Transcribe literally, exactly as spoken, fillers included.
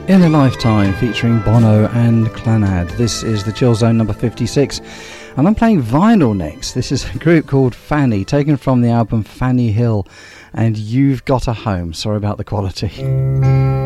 In a Lifetime featuring Bono and Clannad. This is the Chill Zone number fifty-six, and I'm playing vinyl next. This is a group called Fanny, taken from the album Fanny Hill and You've Got a Home. Sorry about the quality.